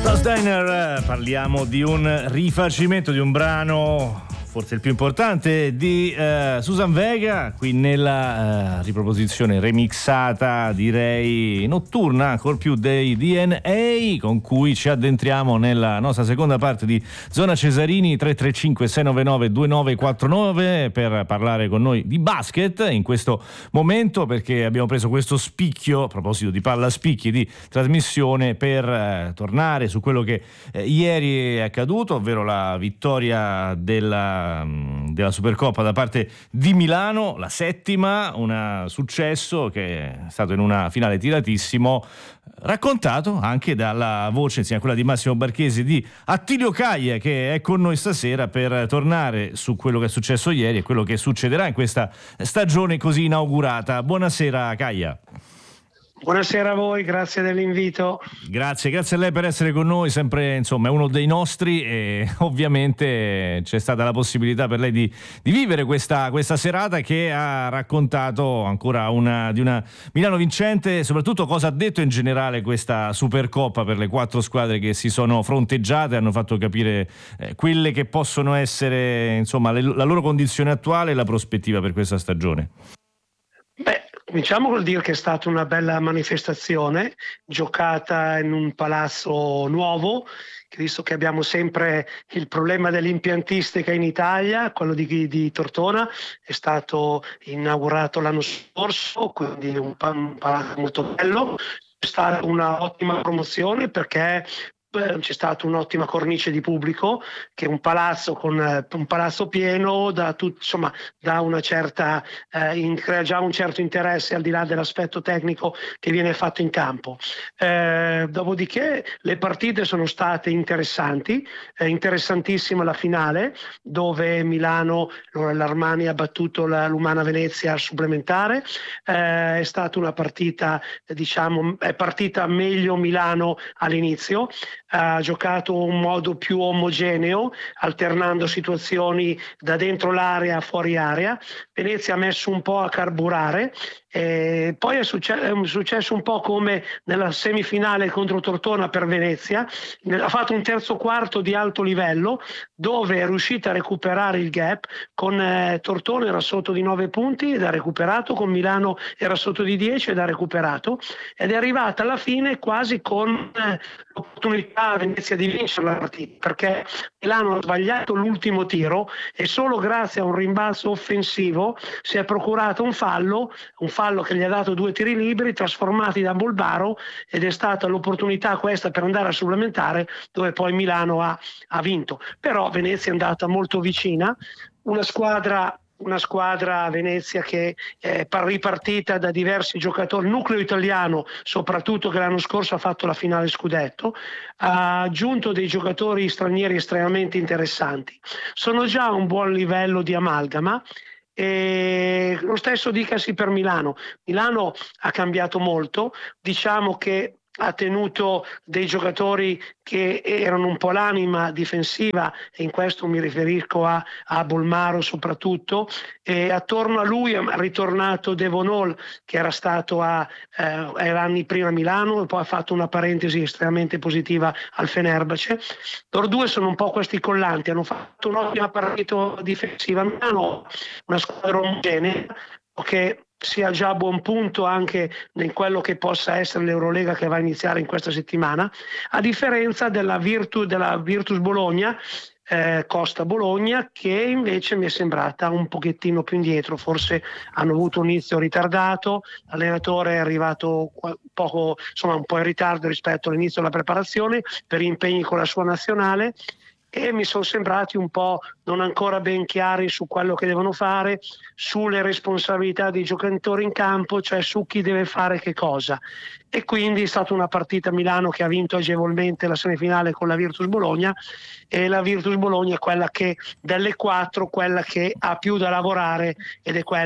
Lost Diner, parliamo di un rifacimento di un brano, forse il più importante, di Suzanne Vega, qui nella riproposizione remixata, direi notturna, ancor più dei DNA, con cui ci addentriamo nella nostra seconda parte di Zona Cesarini. 335 699 2949 per parlare con noi di basket in questo momento, perché abbiamo preso questo spicchio, a proposito di palla spicchi, di trasmissione, per tornare su quello che ieri è accaduto, ovvero la vittoria della Supercoppa da parte di Milano, la settima, un successo che è stato in una finale tiratissimo, raccontato anche dalla voce, insieme a quella di Massimo Barchesi, di Attilio Caia, che è con noi stasera per tornare su quello che è successo ieri e quello che succederà in questa stagione così inaugurata. Buonasera Caia. Buonasera a voi, grazie dell'invito. Grazie a lei per essere con noi, sempre insomma è uno dei nostri, e ovviamente c'è stata la possibilità per lei di vivere questa serata che ha raccontato ancora di una Milano vincente, e soprattutto cosa ha detto in generale questa Supercoppa per le 4 squadre che si sono fronteggiate, hanno fatto capire quelle che possono essere insomma la loro condizione attuale e la prospettiva per questa stagione. Cominciamo col dire che è stata una bella manifestazione, giocata in un palazzo nuovo, visto che abbiamo sempre il problema dell'impiantistica in Italia, quello di Tortona è stato inaugurato l'anno scorso, quindi un palazzo molto bello. È stata una ottima promozione perché c'è stata un'ottima cornice di pubblico, che un palazzo pieno dà una certa crea già un certo interesse al di là dell'aspetto tecnico che viene fatto in campo. Dopodiché le partite sono state interessanti, interessantissima la finale dove Milano, l'Armani ha battuto l'Umana Venezia al supplementare. È stata una partita, è partita meglio Milano all'inizio, ha giocato un modo più omogeneo, alternando situazioni da dentro l'area a fuori area. Venezia ha messo un po' a carburare. Poi è successo un po' come nella semifinale contro Tortona per Venezia, ha fatto un terzo quarto di alto livello dove è riuscita a recuperare il gap, con Tortona era sotto di 9 punti ed ha recuperato, con Milano era sotto di 10 ed ha recuperato, ed è arrivata alla fine quasi con l'opportunità a Venezia di vincere la partita, perché Milano ha sbagliato l'ultimo tiro e solo grazie a un rimbalzo offensivo si è procurato un fallo che gli ha dato 2 tiri liberi trasformati da Bolbaro, ed è stata l'opportunità questa per andare al supplementare, dove poi Milano ha vinto. Però Venezia è andata molto vicina, una squadra Venezia che è ripartita da diversi giocatori, nucleo italiano soprattutto, che l'anno scorso ha fatto la finale scudetto, ha aggiunto dei giocatori stranieri estremamente interessanti, sono già a un buon livello di amalgama. E lo stesso dicasi per Milano. Milano ha cambiato molto, diciamo che ha tenuto dei giocatori che erano un po' l'anima difensiva, e in questo mi riferisco a Bolmaro soprattutto, e attorno a lui è ritornato Devon Hall, che era stato era anni prima a Milano e poi ha fatto una parentesi estremamente positiva al Fenerbahce. Loro due sono un po' questi collanti, hanno fatto un'ottima partita difensiva. Milano, una squadra omogenea che sia già a buon punto anche in quello che possa essere l'Eurolega che va a iniziare in questa settimana, a differenza della Virtus Bologna, Costa Bologna, che invece mi è sembrata un pochettino più indietro, forse hanno avuto un inizio ritardato, l'allenatore è arrivato un po' in ritardo rispetto all'inizio della preparazione per impegni con la sua nazionale, e mi sono sembrati un po' non ancora ben chiari su quello che devono fare, sulle responsabilità dei giocatori in campo, cioè su chi deve fare che cosa. E quindi è stata una partita a Milano che ha vinto agevolmente la semifinale con la Virtus Bologna, e la Virtus Bologna è quella che delle 4 quella che ha più da lavorare, ed è quella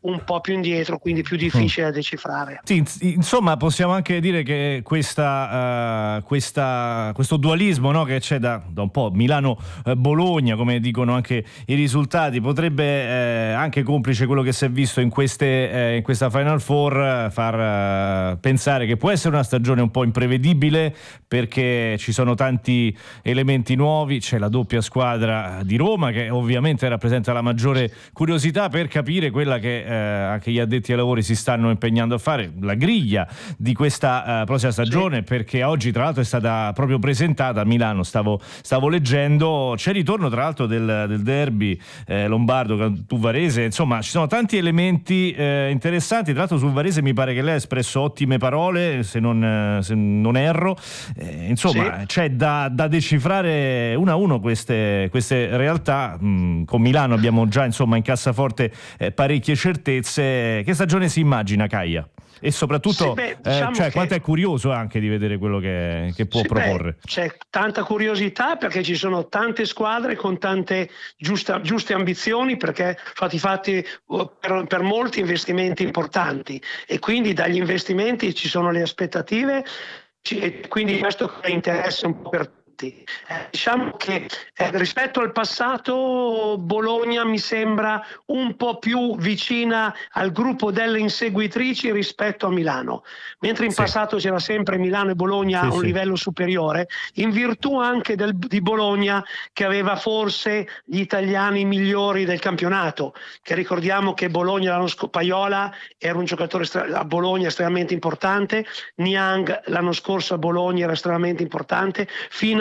un po' più indietro, quindi più difficile da decifrare. Sì, insomma possiamo anche dire che questo dualismo, no, che c'è da un po', Milano-Bologna, come dicono anche i risultati, potrebbe anche, complice quello che si è visto in questa Final Four, far pensare che può essere una stagione un po' imprevedibile, perché ci sono tanti elementi nuovi. C'è la doppia squadra di Roma che ovviamente rappresenta la maggiore curiosità per capire quella che anche gli addetti ai lavori si stanno impegnando a fare, la griglia di questa prossima stagione, perché oggi tra l'altro è stata proprio presentata a Milano, stavo leggendo, c'è il ritorno tra l'altro del derby lombardo tu Varese, insomma ci sono tanti elementi interessanti. Tra l'altro sul Varese mi pare che lei ha espresso ottime parole, se non erro, insomma c'è da decifrare uno a uno queste realtà. Con Milano abbiamo già insomma in cassaforte parecchie certezze. Che stagione si immagina, Caia? E soprattutto quanto è curioso anche di vedere quello che può proporre. C'è tanta curiosità, perché ci sono tante squadre con tante giuste ambizioni, perché fatti per molti investimenti importanti, e quindi dagli investimenti ci sono le aspettative, quindi questo interessa un po' per tutti. Diciamo che rispetto al passato Bologna mi sembra un po' più vicina al gruppo delle inseguitrici rispetto a Milano, mentre in passato c'era sempre Milano e Bologna a un livello superiore, in virtù anche di Bologna, che aveva forse gli italiani migliori del campionato, che ricordiamo che Bologna Paiola era un giocatore a Bologna estremamente importante, Niang l'anno scorso a Bologna era estremamente importante, fino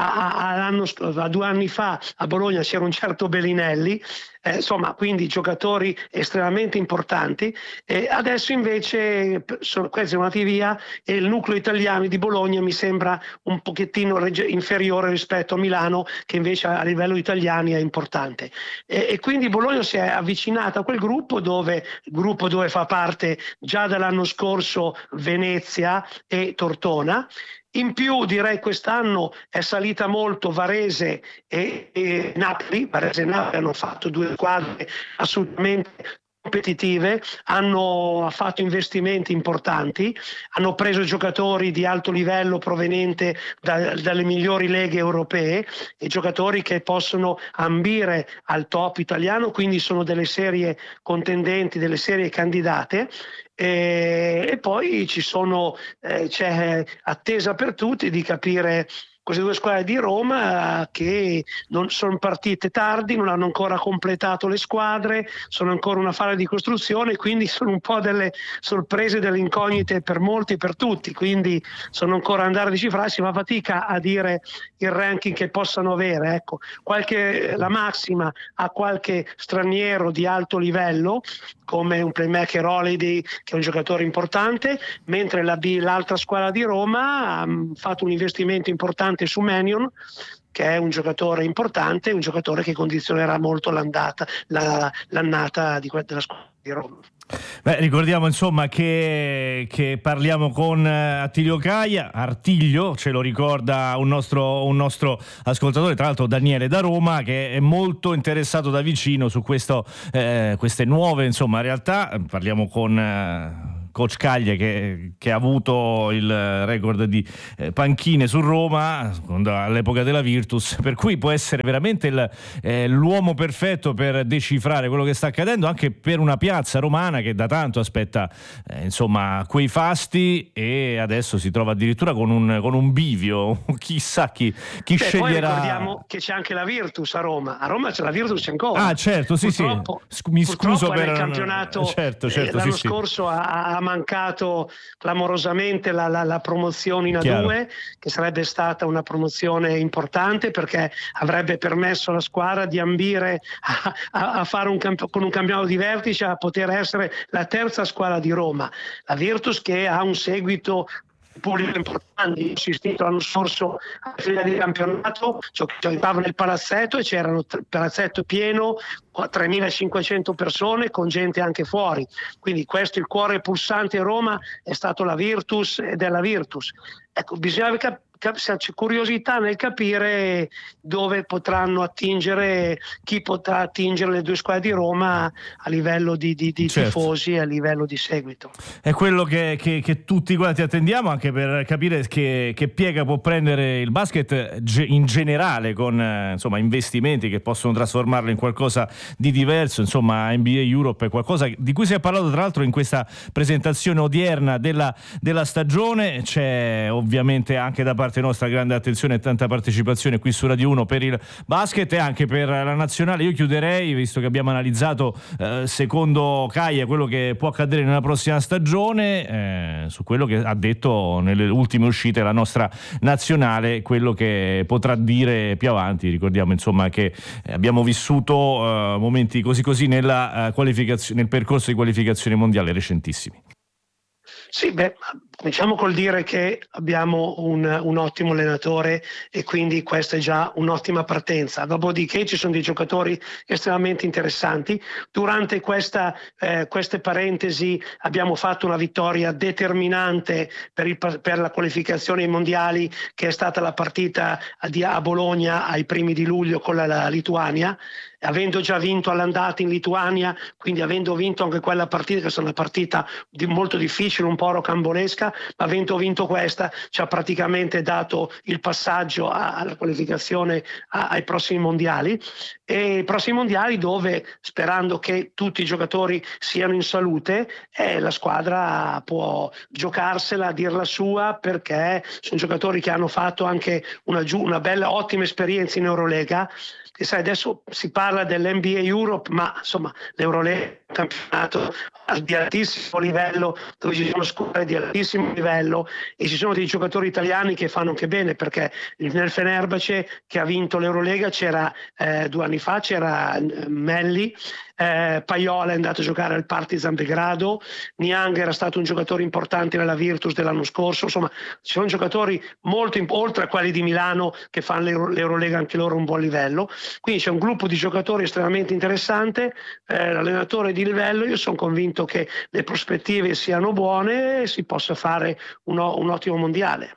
a 2 anni fa a Bologna c'era un certo Bellinelli, insomma, quindi giocatori estremamente importanti. Adesso invece questi sono andati via e il nucleo italiano di Bologna mi sembra un pochettino inferiore rispetto a Milano, che invece a livello italiani è importante, e quindi Bologna si è avvicinata a quel gruppo dove fa parte già dall'anno scorso Venezia e Tortona. In più direi quest'anno è salita molto Varese e Napoli. Varese e Napoli hanno fatto 2 squadre assolutamente competitive, hanno fatto investimenti importanti, hanno preso giocatori di alto livello proveniente dalle migliori leghe europee, e giocatori che possono ambire al top italiano, quindi sono delle serie contendenti, delle serie candidate. E poi c'è attesa per tutti di capire queste 2 squadre di Roma, che non sono partite tardi, non hanno ancora completato le squadre, sono ancora una fase di costruzione, quindi sono un po' delle sorprese, delle incognite per molti e per tutti, quindi sono ancora andare a decifrare, si fa fatica a dire il ranking che possano avere. Ecco, la massima ha qualche straniero di alto livello, come un playmaker Holiday, che è un giocatore importante, mentre l'altra squadra di Roma ha fatto un investimento importante su Mannion, che è un giocatore importante, un giocatore che condizionerà molto l'annata della squadra di Roma. Ricordiamo insomma che parliamo con Attilio Caia, Artiglio, ce lo ricorda un nostro ascoltatore, tra l'altro Daniele da Roma, che è molto interessato da vicino su queste nuove insomma realtà. Parliamo con coach Caglia che ha avuto il record di panchine su Roma all'epoca della Virtus, per cui può essere veramente l'uomo perfetto per decifrare quello che sta accadendo, anche per una piazza romana che da tanto aspetta insomma quei fasti, e adesso si trova addirittura con un bivio. Chissà chi sceglierà. Poi ricordiamo che c'è anche la Virtus a Roma c'è la Virtus ancora. Certo, purtroppo, mi scuso per il campionato. Certo, l'anno scorso ha mancato clamorosamente la promozione in A2, che sarebbe stata una promozione importante, perché avrebbe permesso alla squadra di ambire a fare con un campionato di vertice a poter essere la terza squadra di Roma. La Virtus, che ha un seguito pubblico importante, assistito l'anno scorso alla fine del campionato, giocava nel palazzetto e c'erano il palazzetto pieno, 3.500 persone con gente anche fuori, quindi questo, il cuore pulsante a Roma è stato la Virtus ed è la Virtus. Ecco, bisogna c'è curiosità nel capire dove potranno attingere, chi potrà attingere le due squadre di Roma a livello di tifosi e a livello di seguito. È quello che tutti quanti attendiamo, anche per capire che piega può prendere il basket in generale, con insomma investimenti che possono trasformarlo in qualcosa di diverso. Insomma, NBA Europe è qualcosa di cui si è parlato tra l'altro in questa presentazione odierna della stagione. C'è ovviamente anche da parte nostra grande attenzione e tanta partecipazione qui su Radio 1 per il basket e anche per la nazionale. Io chiuderei, visto che abbiamo analizzato secondo Caia quello che può accadere nella prossima stagione, su quello che ha detto nelle ultime uscite la nostra nazionale, quello che potrà dire più avanti. Ricordiamo insomma che abbiamo vissuto momenti così nella qualificazione, nel percorso di qualificazione mondiale recentissimi. Sì, cominciamo col dire che abbiamo un ottimo allenatore e quindi questa è già un'ottima partenza. Dopodiché ci sono dei giocatori estremamente interessanti. Durante queste parentesi abbiamo fatto una vittoria determinante per la qualificazione ai mondiali, che è stata la partita a Bologna ai primi di luglio con la Lituania. Avendo già vinto all'andata in Lituania, quindi avendo vinto anche quella partita, che è stata una partita molto difficile, un po' rocambolesca, ma avendo vinto questa ci ha praticamente dato il passaggio alla qualificazione ai prossimi mondiali. E i prossimi mondiali dove, sperando che tutti i giocatori siano in salute, la squadra può giocarsela, dir la sua, perché sono giocatori che hanno fatto anche una bella, ottima esperienza in Eurolega. Che sai, adesso si parla dell'NBA Europe, ma insomma l'Eurolega è un campionato di altissimo livello, dove ci sono squadre di altissimo livello e ci sono dei giocatori italiani che fanno anche bene, perché nel Fenerbahce, che ha vinto l'Eurolega, c'era 2 anni fa, c'era Melli, Paiola è andato a giocare al Partizan Belgrado, Niang era stato un giocatore importante nella Virtus dell'anno scorso. Insomma, ci sono giocatori molto oltre a quelli di Milano che fanno l'Eurolega anche loro a un buon livello, quindi c'è un gruppo di giocatori estremamente interessante, l'allenatore di livello. Io sono convinto che le prospettive siano buone e si possa fare un ottimo mondiale.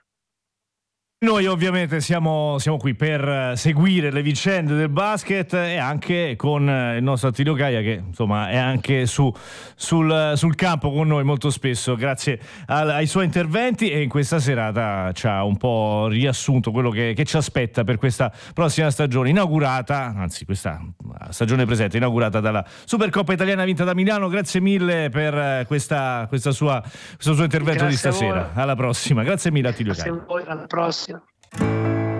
Noi ovviamente siamo qui per seguire le vicende del basket e anche con il nostro Attilio Caia, che insomma è anche sul campo con noi molto spesso grazie ai suoi interventi, e in questa serata ci ha un po' riassunto quello che ci aspetta per questa prossima stagione questa stagione presente inaugurata dalla Supercoppa italiana vinta da Milano. Grazie mille per questo suo intervento. Grazie di stasera. Alla prossima. Grazie mille Attilio Caia. Grazie a voi, alla prossima.